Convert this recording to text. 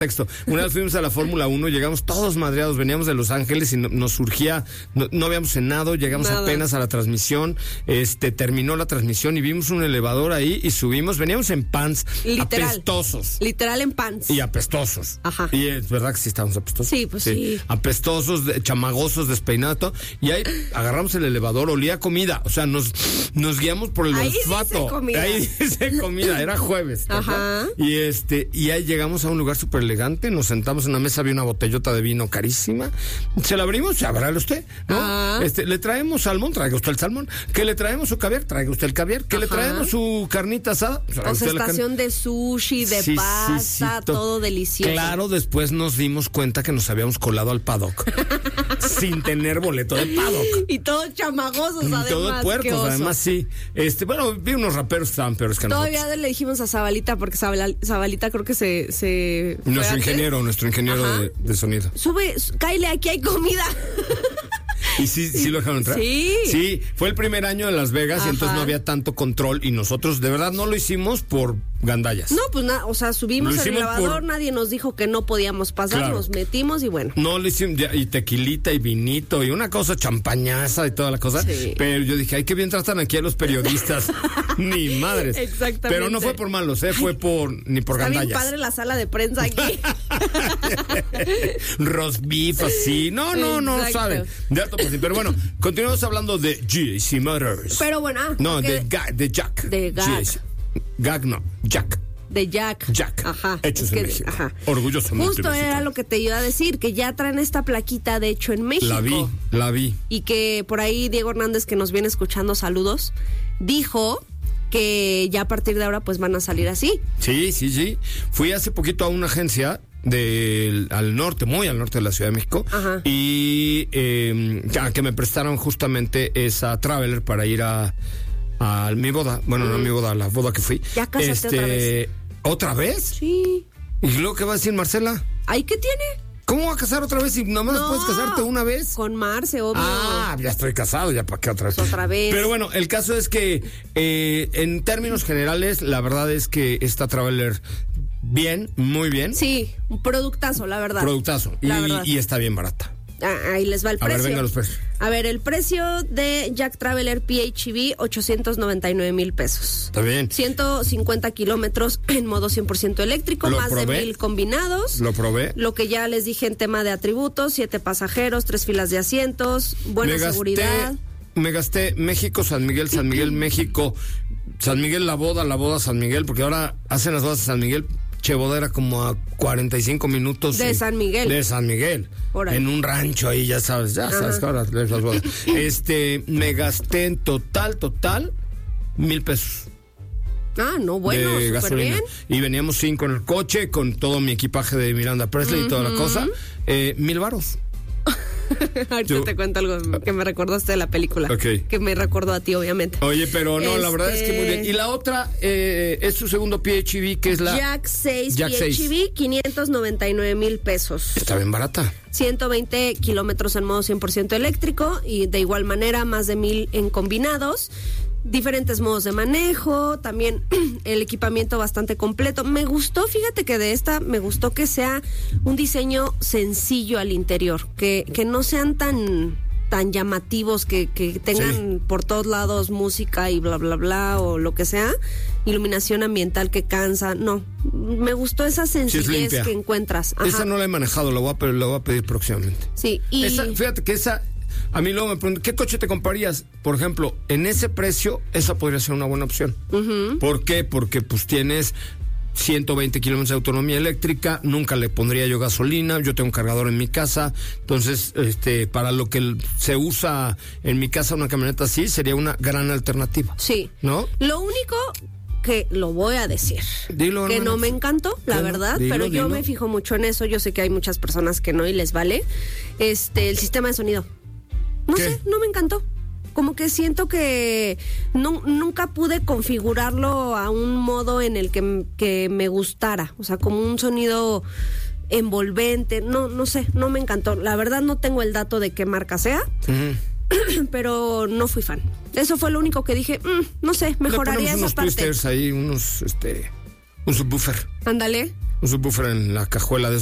Texto. Una vez fuimos a la Fórmula 1, llegamos todos madreados, veníamos de Los Ángeles y nos surgía, no habíamos cenado, llegamos apenas a la transmisión, terminó la transmisión y vimos un elevador ahí y subimos, veníamos en pants, apestosos. Literal en pants. Y apestosos. Ajá. Y es verdad que sí estábamos apestosos. Sí, pues sí. Apestosos, chamagosos, despeinados, y ahí agarramos el elevador, olía a comida, o sea, nos guiamos por el olfato. Ahí dice comida, era jueves. Ajá. Y ahí llegamos a un lugar súper elegante, nos sentamos en una mesa, había una botellota de vino carísima, se la abrimos, se abrále usted, ¿no? Le traemos salmón, traiga usted el salmón, que le traemos su caviar, traiga usted el caviar, que le traemos su carnita asada, o sea, estación de sushi, de pasta, todo delicioso. Claro, después nos dimos cuenta que nos habíamos colado al paddock sin tener boleto de paddock. Y todos chamagosos, además. Todos puercos, además, sí. Bueno, vi unos raperos que estaban peores que nosotros. Todavía le dijimos a Zabalita, porque Zabalita creo que se nuestro ingeniero de sonido. Sube, cáele, aquí hay comida. ¿Y sí lo dejaron entrar? Sí, fue el primer año en Las Vegas. Y entonces no había tanto control y nosotros de verdad no lo hicimos por gandallas. No, pues nada, o sea, subimos al elevador, nadie nos dijo que no podíamos pasar, nos metimos y bueno. No lo hicimos, y tequilita y vinito y una cosa champañaza y toda la cosa. Sí. Pero yo dije, ay, qué bien tratan aquí a los periodistas. Ni madres. Exactamente. Pero no fue por malos, fue ni por gandallas. Está bien padre la sala de prensa aquí. Roast beef así. No saben. De alto posible. Pero bueno, continuamos hablando de GAC Motors. Pero bueno, de Jack. De Jack. Gag no, Jack. De Jack. Ajá. Hechos en México. Ajá. Orgullosamente. Justo era lo que te iba a decir, que ya traen esta plaquita de hecho en México. La vi. Y que por ahí Diego Hernández, que nos viene escuchando, saludos, dijo que ya a partir de ahora pues van a salir así. Sí. Fui hace poquito a una agencia al norte, muy al norte de la Ciudad de México. Ajá. Y que me prestaron justamente esa Traveler para ir a mi boda. Bueno, no a mi boda, a la boda que fui. ¿Ya casaste otra vez? ¿Otra vez? Sí. ¿Y luego qué va a decir Marcela? ¿Ay, qué tiene? ¿Cómo va a casar otra vez si nomás puedes casarte una vez? Con Marce, obvio. Ya estoy casado, ya para qué otra vez. Otra vez. Pero bueno, el caso es que en términos generales, la verdad es que esta Traveler bien, muy bien. Sí, un productazo, la verdad. Productazo. Y está bien barata. Ahí les va el precio. A ver, venga los precios. A ver, el precio de Jack Traveler PHEV, 899,000 pesos. Está bien. 150 kilómetros en modo 100% eléctrico, más de 1,000 combinados. Lo probé. Lo que ya les dije en tema de atributos, 7 pasajeros, 3 filas de asientos, buena seguridad. Me gasté México, San Miguel, México, San Miguel, la boda, San Miguel, porque ahora hacen las bodas de San Miguel. Boda era como a 45 minutos. De San Miguel. De San Miguel. En un rancho ahí, ya sabes que ahora las bodas. Me gasté en total 1,000 pesos. No, bueno, de súper gasolina. bien. Y veníamos 5 en el coche, con todo mi equipaje de Miranda Presley y toda la cosa. 1,000 varos. Ahorita te cuento algo que me recordaste de la película. Que me recordó a ti, obviamente. Oye, pero no, la verdad es que muy bien. Y la otra es su segundo PHEV, que es la Jack 6 PHEV, 599,000 pesos. Está bien barata. 120 kilómetros en modo 100% eléctrico y de igual manera más de 1,000 en combinados. Diferentes modos de manejo, también el equipamiento bastante completo. Me gustó, fíjate que de esta me gustó que sea un diseño sencillo al interior, que no sean tan llamativos, que tengan por todos lados música y bla bla bla o lo que sea, iluminación ambiental que cansa. No, me gustó esa sencillez que encuentras. Ajá. Esa no la he manejado, la voy a pedir próximamente. Sí, fíjate que esa. A mí luego me preguntan, ¿qué coche te comprarías? Por ejemplo, en ese precio, esa podría ser una buena opción. Uh-huh. ¿Por qué? Porque pues tienes 120 kilómetros de autonomía eléctrica, nunca le pondría yo gasolina, yo tengo un cargador en mi casa, entonces, para lo que se usa en mi casa una camioneta así, sería una gran alternativa. Sí. ¿No? Lo único que lo voy a decir, dilo, que no me encantó, la verdad, pero yo me fijo mucho en eso. Yo sé que hay muchas personas que no y les vale. El sistema de sonido. No sé, no me encantó. Como que siento que nunca pude configurarlo a un modo en el que me gustara. O sea, como un sonido envolvente. No sé, no me encantó. La verdad no tengo el dato de qué marca sea, pero no fui fan. Eso fue lo único que dije, no sé, mejoraría esa parte. Unos twisters ahí, un subwoofer. Ándale. un subwoofer en la cajuela de